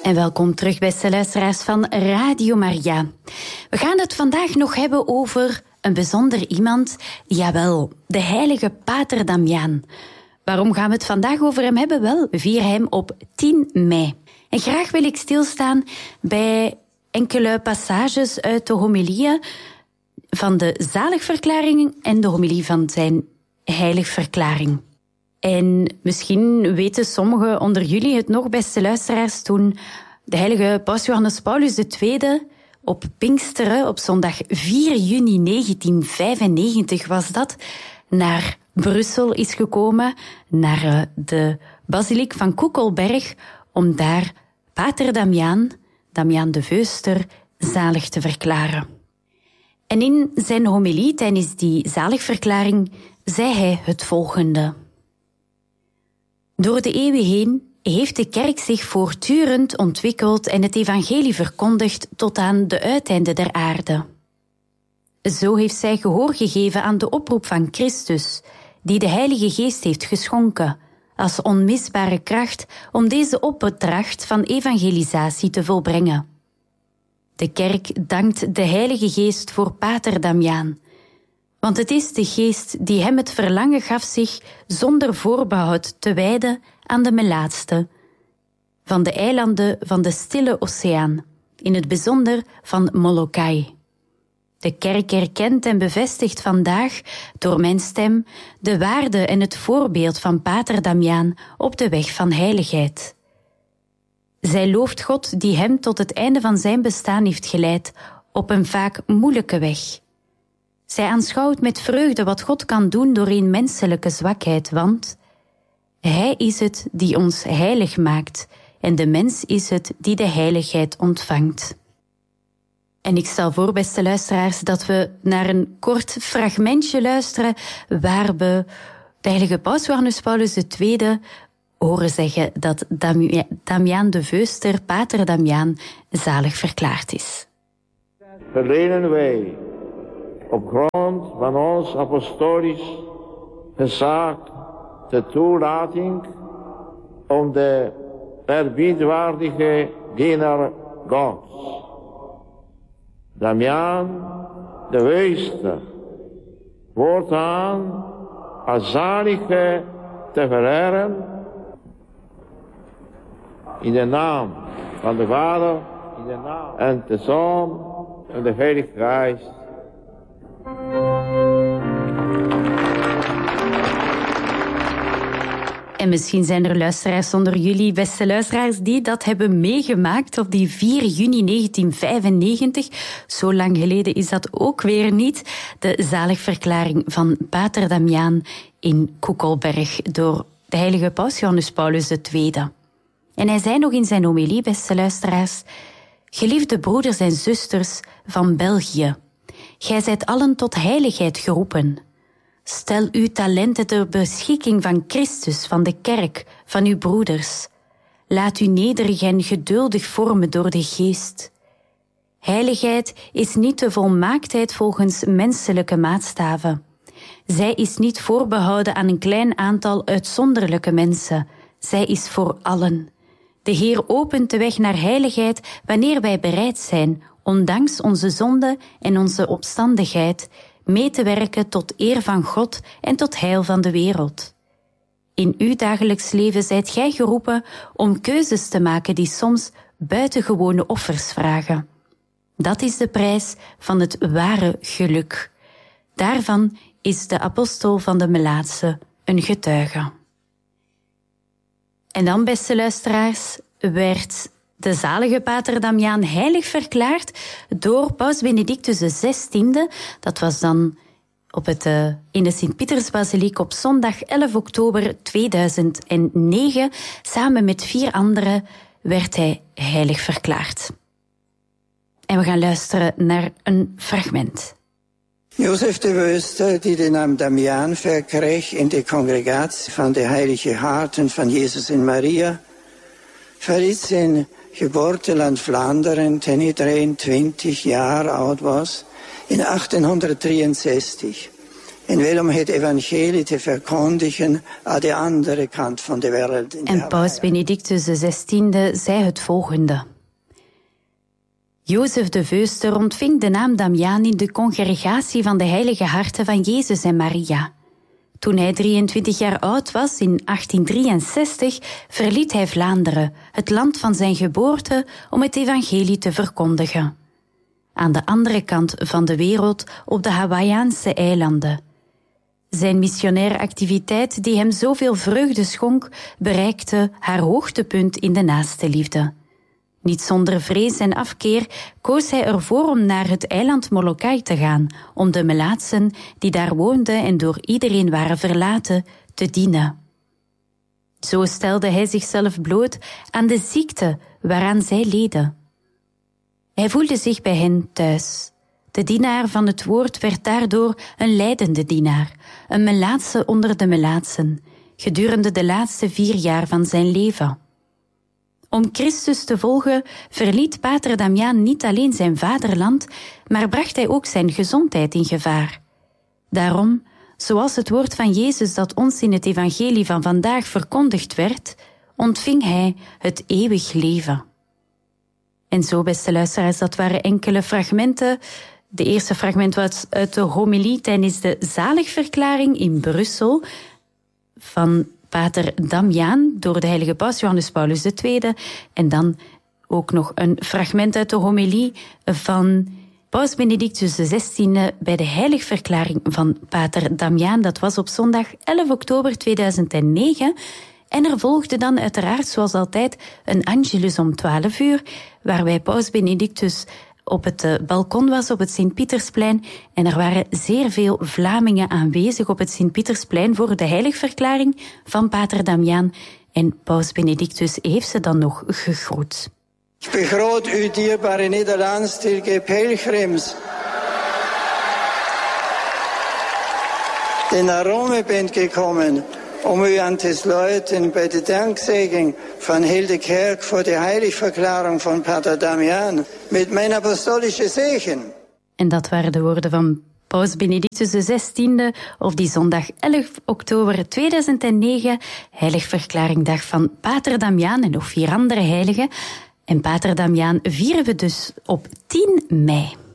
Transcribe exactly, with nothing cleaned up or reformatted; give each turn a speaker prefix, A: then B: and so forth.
A: En welkom terug, beste luisteraars van Radio Maria. We gaan het vandaag nog hebben over een bijzonder iemand, jawel, de heilige Pater Damiaan. Waarom gaan we het vandaag over hem hebben? Wel, we vieren hem op tien mei. En graag wil ik stilstaan bij enkele passages uit de homilieën van de zaligverklaring en de homilie van zijn heiligverklaring. En misschien weten sommigen onder jullie het nog, beste luisteraars, toen de heilige Paus Johannes Paulus de Tweede op Pinksteren, op zondag vier juni negentien vijfennegentig was dat, naar Brussel is gekomen, naar de basiliek van Koekelberg, om daar Pater Damiaan, Damiaan de Veuster, zalig te verklaren. En in zijn homilie tijdens die zaligverklaring zei hij het volgende. Door de eeuwen heen heeft de kerk zich voortdurend ontwikkeld en het evangelie verkondigd tot aan de uiteinden der aarde. Zo heeft zij gehoor gegeven aan de oproep van Christus, die de Heilige Geest heeft geschonken, als onmisbare kracht om deze opdracht van evangelisatie te volbrengen. De kerk dankt de Heilige Geest voor Pater Damiaan, want het is de Geest die hem het verlangen gaf zich zonder voorbehoud te wijden aan de melaatste van de eilanden van de Stille Oceaan, in het bijzonder van Molokai. De kerk erkent en bevestigt vandaag, door mijn stem, de waarde en het voorbeeld van Pater Damiaan op de weg van heiligheid. Zij looft God die hem tot het einde van zijn bestaan heeft geleid op een vaak moeilijke weg. Zij aanschouwt met vreugde wat God kan doen door een menselijke zwakheid, want Hij is het die ons heilig maakt en de mens is het die de heiligheid ontvangt. En ik stel voor, beste luisteraars, dat we naar een kort fragmentje luisteren waar we de heilige Paus Johannes Paulus de Tweede horen zeggen dat Damiaan de Veuster, Pater Damiaan, zalig verklaard is.
B: Verlenen wij op grond van ons apostolisch gezag de toelating om de eerbiedwaardige dienaar Gods, Damiaan de Veuster, voortaan als zalige te vereren in de naam van de Vader in de naam en de Zoon en de Heilige Geest.
A: En misschien zijn er luisteraars onder jullie, beste luisteraars, die dat hebben meegemaakt op die vier juni negentien vijfennegentig. Zo lang geleden is dat ook weer niet. De zaligverklaring van Pater Damiaan in Koekelberg door de heilige Paus Johannes Paulus de Tweede. En hij zei nog in zijn homilie, beste luisteraars, geliefde broeders en zusters van België, gij zijt allen tot heiligheid geroepen. Stel uw talenten ter beschikking van Christus, van de kerk, van uw broeders. Laat u nederig en geduldig vormen door de Geest. Heiligheid is niet de volmaaktheid volgens menselijke maatstaven. Zij is niet voorbehouden aan een klein aantal uitzonderlijke mensen. Zij is voor allen. De Heer opent de weg naar heiligheid wanneer wij bereid zijn, ondanks onze zonde en onze opstandigheid, mee te werken tot eer van God en tot heil van de wereld. In uw dagelijks leven zijt gij geroepen om keuzes te maken die soms buitengewone offers vragen. Dat is de prijs van het ware geluk. Daarvan is de apostel van de Melaatse een getuige. En dan, beste luisteraars, werd de zalige Pater Damiaan heilig verklaard door Paus Benedictus de zestiende. Dat was dan op het, uh, in de Sint-Pietersbasiliek op zondag elf oktober tweeduizend negen. Samen met vier anderen werd hij heilig verklaard. En we gaan luisteren naar een fragment.
C: Josef de Veuster, die de naam Damiaan verkreeg in de congregatie van de heilige harten van Jezus en Maria, verliet zijn geboorteland Vlaanderen toen iedereen twintig jaar oud was in achttienhonderddrieënzestig. en wil om het evangelie te verkondigen aan de andere kant van de wereld.
A: En paus Benedictus de zestiende zei het volgende. Jozef de Veuster ontving de naam Damiaan in de congregatie van de heilige harten van Jezus en Maria. Toen hij drieëntwintig jaar oud was, in achttien drieënzestig, verliet hij Vlaanderen, het land van zijn geboorte, om het evangelie te verkondigen. Aan de andere kant van de wereld, op de Hawaïaanse eilanden. Zijn missionaire activiteit, die hem zoveel vreugde schonk, bereikte haar hoogtepunt in de naaste liefde. Niet zonder vrees en afkeer koos hij ervoor om naar het eiland Molokai te gaan, om de melaatsen die daar woonden en door iedereen waren verlaten, te dienen. Zo stelde hij zichzelf bloot aan de ziekte waaraan zij leden. Hij voelde zich bij hen thuis. De dienaar van het woord werd daardoor een lijdende dienaar, een melaatse onder de melaatsen, gedurende de laatste vier jaar van zijn leven. Om Christus te volgen verliet pater Damiaan niet alleen zijn vaderland, maar bracht hij ook zijn gezondheid in gevaar. Daarom, zoals het woord van Jezus dat ons in het evangelie van vandaag verkondigd werd, ontving hij het eeuwig leven. En zo, beste luisteraars, dat waren enkele fragmenten. De eerste fragment was uit de homilie tijdens de zaligverklaring in Brussel van pater Damiaan door de heilige paus Johannes Paulus de Tweede. En dan ook nog een fragment uit de homilie van paus Benedictus de zestiende bij de heiligverklaring van pater Damiaan. Dat was op zondag elf oktober tweeduizend negen. En er volgde dan uiteraard, zoals altijd, een Angelus om twaalf uur, waarbij paus Benedictus op het uh, balkon was op het Sint-Pietersplein. En er waren zeer veel Vlamingen aanwezig op het Sint-Pietersplein voor de heiligverklaring van pater Damiaan. En paus Benedictus heeft ze dan nog gegroet.
C: Ik begroet u, dierbare Nederlandstige pelgrims, die naar Rome bent gekomen, om u aan te sluiten bij de dankzegging van heel de kerk voor de heiligverklaring van pater Damiaan met mijn apostolische zegen.
A: En dat waren de woorden van paus Benedictus de zestiende op die zondag elf oktober tweeduizend negen, heiligverklaringdag van pater Damiaan en nog vier andere heiligen. En pater Damiaan vieren we dus op tien mei.